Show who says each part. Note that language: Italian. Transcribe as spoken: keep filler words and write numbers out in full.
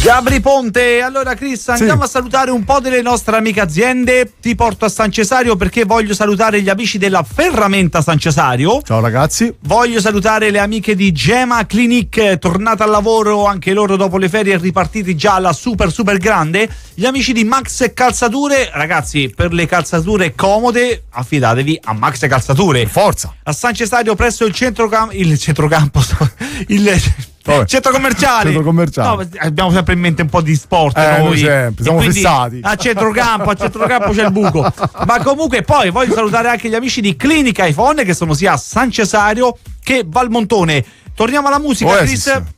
Speaker 1: Gabri Ponte. Allora Chris, andiamo sì. a salutare un po' delle nostre amiche aziende. Ti porto a San Cesario perché voglio salutare gli amici della Ferramenta San Cesario.
Speaker 2: Ciao ragazzi.
Speaker 1: Voglio salutare le amiche di Gema Clinic, tornate al lavoro anche loro dopo le ferie, ripartiti già alla super super grande. Gli amici di Max Calzature, ragazzi, per le calzature comode affidatevi a Max Calzature.
Speaker 2: Forza.
Speaker 1: A San Cesario presso il centrocampo, il centrocampo, il
Speaker 2: Vabbè.
Speaker 1: centro commerciale.
Speaker 2: Centro commerciale.
Speaker 1: No, abbiamo sempre in mente un po' di sport
Speaker 2: eh,
Speaker 1: noi.
Speaker 2: Sempre, siamo
Speaker 1: quindi,
Speaker 2: fissati.
Speaker 1: A centrocampo, a centrocampo c'è il buco. Ma comunque poi voglio salutare anche gli amici di Clinica iPhone che sono sia a San Cesario che Valmontone. Torniamo alla musica,
Speaker 2: Oasis.
Speaker 1: Chris.